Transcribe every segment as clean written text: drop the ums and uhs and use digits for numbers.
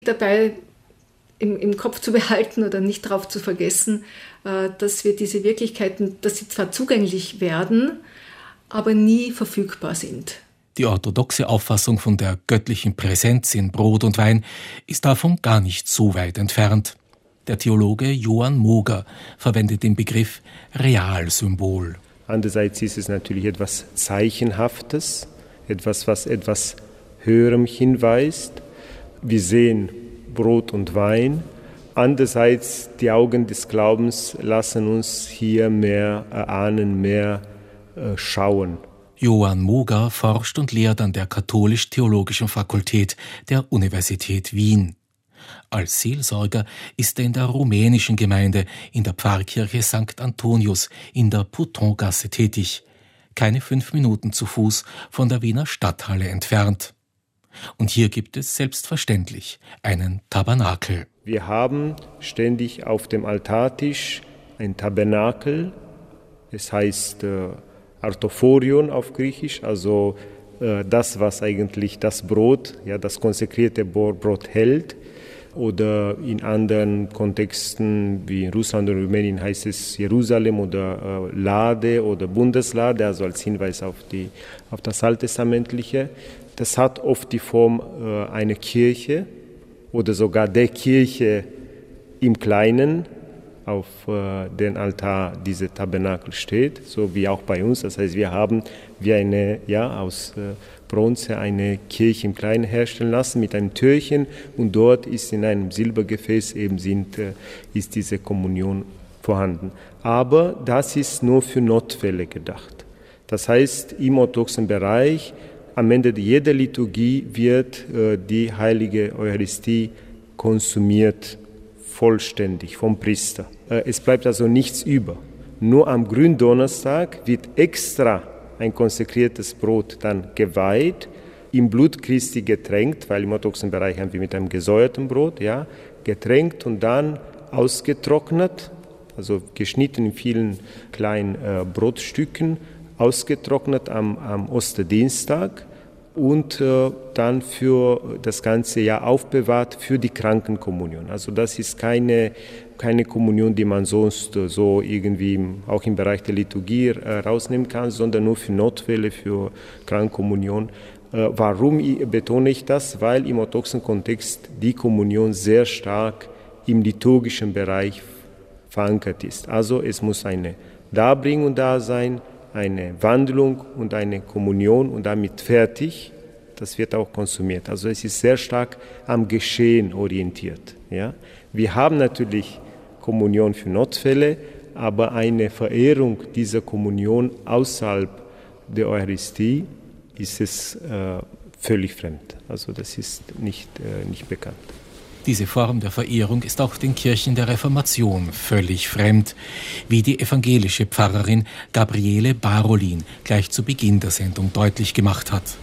Dabei im Kopf zu behalten oder nicht darauf zu vergessen, dass wir diese Wirklichkeiten, dass sie zwar zugänglich werden, aber nie verfügbar sind. Die orthodoxe Auffassung von der göttlichen Präsenz in Brot und Wein ist davon gar nicht so weit entfernt. Der Theologe Johann Moger verwendet den Begriff Realsymbol. Andererseits ist es natürlich etwas Zeichenhaftes, etwas, was etwas Höherem hinweist. Wir sehen Brot und Wein. Andererseits, die Augen des Glaubens lassen uns hier mehr erahnen, mehr schauen. Johann Moger forscht und lehrt an der Katholisch-Theologischen Fakultät der Universität Wien. Als Seelsorger ist er in der rumänischen Gemeinde in der Pfarrkirche St. Antonius in der Poutongasse tätig, keine 5 Minuten zu Fuß von der Wiener Stadthalle entfernt. Und hier gibt es selbstverständlich einen Tabernakel. Wir haben ständig auf dem Altartisch ein Tabernakel, es heißt Artophorion auf Griechisch, also das, was eigentlich das Brot, ja, das konsekrierte Brot hält. Oder in anderen Kontexten wie in Russland und Rumänien heißt es Jerusalem oder Lade oder Bundeslade, also als Hinweis auf das Alttestamentliche. Das hat oft die Form einer Kirche oder sogar der Kirche im Kleinen, auf den Altar dieser Tabernakel steht, so wie auch bei uns. Das heißt, wir haben aus Bronze eine Kirche im Kleinen herstellen lassen mit einem Türchen und dort ist in einem Silbergefäß ist diese Kommunion vorhanden. Aber das ist nur für Notfälle gedacht. Das heißt, im orthodoxen Bereich am Ende jeder Liturgie wird die heilige Eucharistie konsumiert, vollständig vom Priester. Es bleibt also nichts über. Nur am Gründonnerstag wird extra ein konsekriertes Brot dann geweiht, im Blut Christi getränkt, weil im orthodoxen Bereich haben wir mit einem gesäuerten Brot, getränkt und dann ausgetrocknet, also geschnitten in vielen kleinen Brotstücken, ausgetrocknet am Osterdienstag und dann für das ganze Jahr aufbewahrt für die Krankenkommunion. Also das ist keine Kommunion, die man sonst so irgendwie auch im Bereich der Liturgie rausnehmen kann, sondern nur für Notfälle, für Krankenkommunion. Warum betone ich das? Weil im orthodoxen Kontext die Kommunion sehr stark im liturgischen Bereich verankert ist. Also es muss eine Darbringung da sein, eine Wandlung und eine Kommunion und damit fertig. Das wird auch konsumiert. Also es ist sehr stark am Geschehen orientiert. Ja? Wir haben natürlich Kommunion für Notfälle, aber eine Verehrung dieser Kommunion außerhalb der Eucharistie ist es völlig fremd. Also das ist nicht bekannt. Diese Form der Verehrung ist auch den Kirchen der Reformation völlig fremd, wie die evangelische Pfarrerin Gabriele Barolin gleich zu Beginn der Sendung deutlich gemacht hat.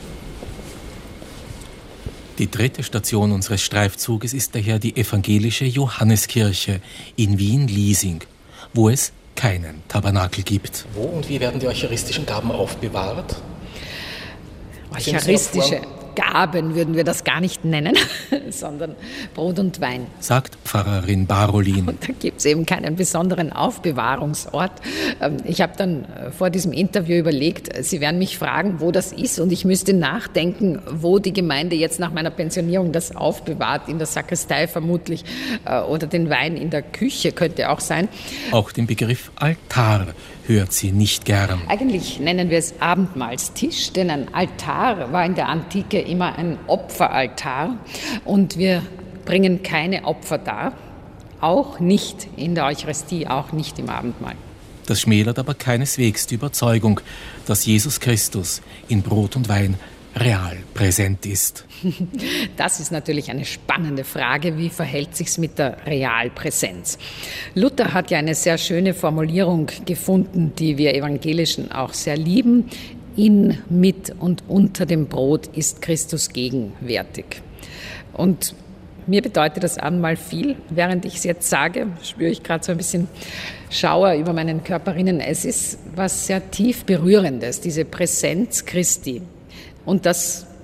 Die 3. Station unseres Streifzuges ist daher die evangelische Johanneskirche in Wien-Liesing, wo es keinen Tabernakel gibt. Wo und wie werden die eucharistischen Gaben aufbewahrt? Eucharistische Gaben würden wir das gar nicht nennen, sondern Brot und Wein. Sagt Pfarrerin Barolin. Und da gibt es eben keinen besonderen Aufbewahrungsort. Ich habe dann vor diesem Interview überlegt, Sie werden mich fragen, wo das ist und ich müsste nachdenken, wo die Gemeinde jetzt nach meiner Pensionierung das aufbewahrt, in der Sakristei vermutlich oder den Wein in der Küche könnte auch sein. Auch den Begriff Altar hört sie nicht gern. Eigentlich nennen wir es Abendmahlstisch, denn ein Altar war in der Antike immer ein Opferaltar und wir bringen keine Opfer dar, auch nicht in der Eucharistie, auch nicht im Abendmahl. Das schmälert aber keineswegs die Überzeugung, dass Jesus Christus in Brot und Wein real präsent ist. Das ist natürlich eine spannende Frage. Wie verhält sich's mit der Realpräsenz? Luther hat ja eine sehr schöne Formulierung gefunden, die wir Evangelischen auch sehr lieben. In, mit und unter dem Brot ist Christus gegenwärtig. Und mir bedeutet das Abendmahl viel. Während ich es jetzt sage, spüre ich gerade so ein bisschen Schauer über meinen Körperinnen. Es ist was sehr tief Berührendes, diese Präsenz Christi. Und das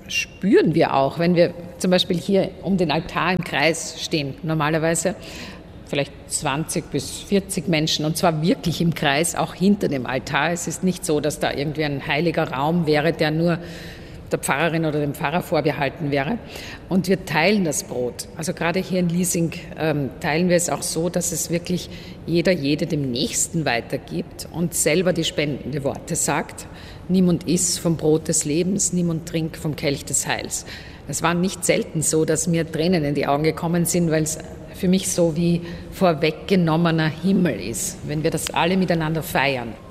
spüren wir auch, wenn wir zum Beispiel hier um den Altar im Kreis stehen, normalerweise vielleicht 20 bis 40 Menschen, und zwar wirklich im Kreis, auch hinter dem Altar. Es ist nicht so, dass da irgendwie ein heiliger Raum wäre, der nur der Pfarrerin oder dem Pfarrer vorbehalten wäre. Und wir teilen das Brot. Also gerade hier in Liesing teilen wir es auch so, dass es wirklich jede dem Nächsten weitergibt und selber die spendende Worte sagt. Niemand iss vom Brot des Lebens, niemand trink vom Kelch des Heils. Es war nicht selten so, dass mir Tränen in die Augen gekommen sind, weil es für mich so wie vorweggenommener Himmel ist, wenn wir das alle miteinander feiern.